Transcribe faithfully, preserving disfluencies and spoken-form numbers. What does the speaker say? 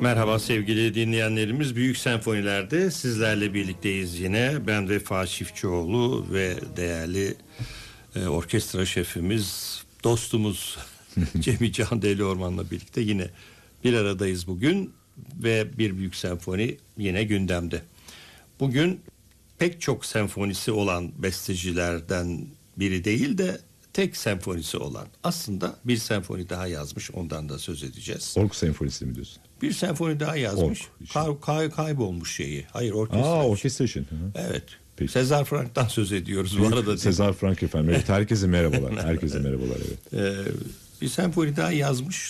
Merhaba sevgili dinleyenlerimiz. Büyük Senfonilerde sizlerle birlikteyiz yine. Ben Vefa Çiftçioğlu ve değerli e, orkestra şefimiz, dostumuz Cemil Can Deliorman'la birlikte yine bir aradayız bugün ve bir büyük senfoni yine gündemde. Bugün pek çok senfonisi olan bestecilerden biri değil de tek senfonisi olan, aslında bir senfoni daha yazmış, ondan da söz edeceğiz. Ork senfonisi mi diyorsun? Bir senfoni daha yazmış. Kay, kay, kaybolmuş şeyi. Hayır, orkestra. Aa, için. orkestra için. Hı-hı. Evet. Peki. Sezar Frank'tan söz ediyoruz bu arada. Sezar Frank efendim. Evet, herkese merhabalar. Herkese merhabalar. Evet. Ee, bir senfoni daha yazmış.